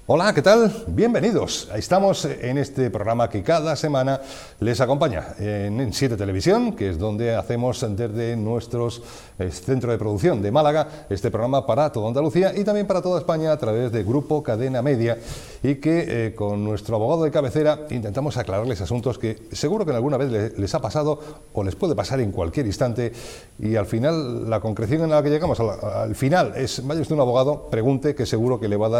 Hola, ¿qué tal? Bienvenidos. Estamos en este programa que cada semana les acompaña en 7 Televisión, que es donde hacemos desde nuestros centro de producción de Málaga este programa para toda Andalucía y también para toda España a través de Grupo Cadena Media, y que con nuestro abogado de cabecera intentamos aclararles asuntos que seguro que alguna vez les ha pasado o les puede pasar en cualquier instante, y al final la concreción en la que llegamos al final es: vaya usted un abogado, pregunte, que seguro que le va a dar